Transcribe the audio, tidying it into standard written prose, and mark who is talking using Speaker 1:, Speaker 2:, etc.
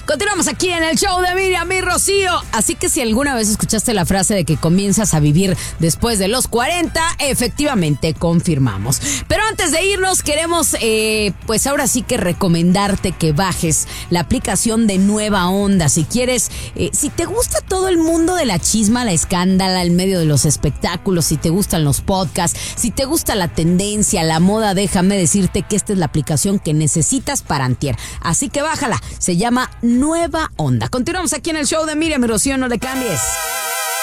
Speaker 1: Continuamos aquí en el show de Miriam y Rocío. Así que si alguna vez escuchaste la frase de que comienzas a vivir después de los 40, efectivamente confirmamos. Pero antes de irnos, queremos pues ahora sí que recomendarte que bajes la aplicación de Nueva Onda. Si quieres, si te gusta todo el mundo de la chisma, la escándala, el medio de los espectáculos, si te gustan los podcasts, si te gusta la tendencia, la moda, déjame decirte que esta es la aplicación que necesitas para antier. Así que bájala, se llama Nueva Onda. Continuamos aquí en el show de Miriam y Rocío, no le cambies.